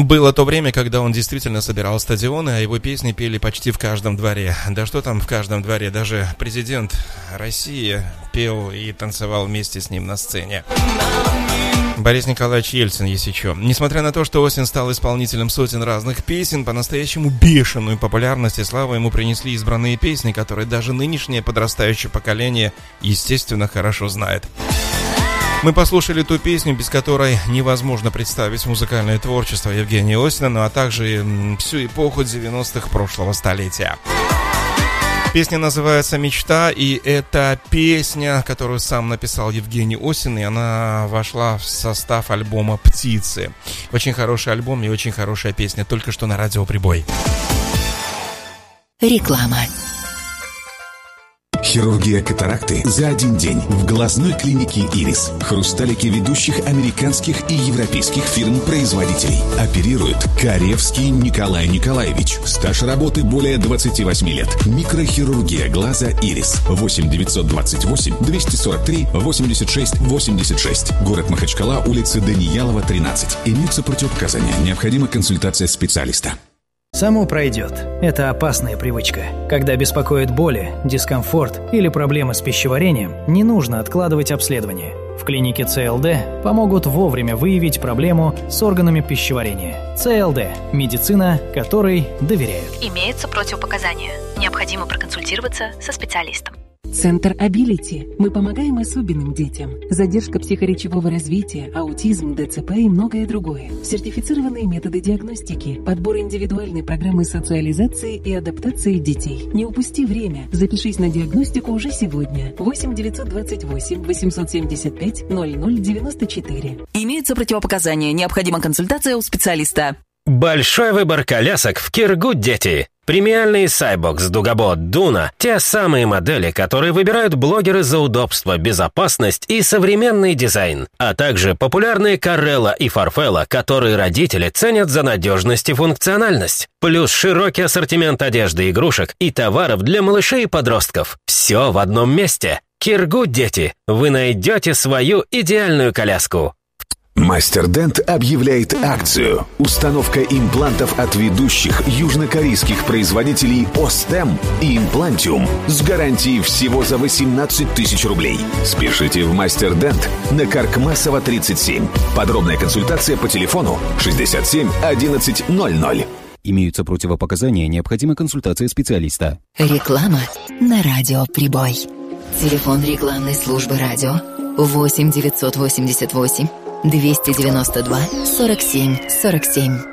Было то время, когда он действительно собирал стадионы, а его песни пели почти в каждом дворе. Да что там в каждом дворе, даже президент России пел и танцевал вместе с ним на сцене. Борис Николаевич Ельцин есть еще. Несмотря на то, что Осин стал исполнителем сотен разных песен, по-настоящему бешеную популярность и славу ему принесли избранные песни, которые даже нынешнее подрастающее поколение, естественно, хорошо знает. Мы послушали ту песню, без которой невозможно представить музыкальное творчество Евгения Осина, ну а также всю эпоху 90-х прошлого столетия. Песня называется «Мечта», и это песня, которую сам написал Евгений Осин, и она вошла в состав альбома «Птицы». Очень хороший альбом и очень хорошая песня, только что на радио «Прибой». Реклама. Хирургия катаракты за один день в глазной клинике «Ирис». Хрусталики ведущих американских и европейских фирм-производителей. Оперирует Каревский Николай Николаевич. Стаж работы более 28 лет. Микрохирургия глаза «Ирис». 8 928 243 86 86. Город Махачкала, улица Даниялова, 13. Имеются противопоказания. Необходима консультация специалиста. Само пройдет. Это опасная привычка. Когда беспокоит боли, дискомфорт или проблемы с пищеварением, не нужно откладывать обследование. В клинике ЦЛД помогут вовремя выявить проблему с органами пищеварения. ЦЛД – медицина, которой доверяют. Имеются противопоказания. Необходимо проконсультироваться со специалистом. Центр Ability. Мы помогаем особенным детям. Задержка психоречевого развития, аутизм, ДЦП и многое другое. Сертифицированные методы диагностики, подбор индивидуальной программы социализации и адаптации детей. Не упусти время. Запишись на диагностику уже сегодня. 8 928 875 0094. Имеются противопоказания. Необходима консультация у специалиста. Большой выбор колясок в Киргуд дети. Премиальные Cybox, Дугабот, Дуна – те самые модели, которые выбирают блогеры за удобство, безопасность и современный дизайн. А также популярные Carrella и Farfella, которые родители ценят за надежность и функциональность. Плюс широкий ассортимент одежды, игрушек и товаров для малышей и подростков. Все в одном месте. Киргуд дети. Вы найдете свою идеальную коляску. Мастер Дент объявляет акцию. Установка имплантов от ведущих южнокорейских производителей Остем и Имплантиум с гарантией всего за 18 тысяч рублей. Спешите в Мастер Дент на Каркмасова 37. Подробная консультация по телефону 67 11 00. Имеются противопоказания, необходима консультация специалиста. Реклама на радио «Прибой». Телефон рекламной службы радио 8 988 292 47 47.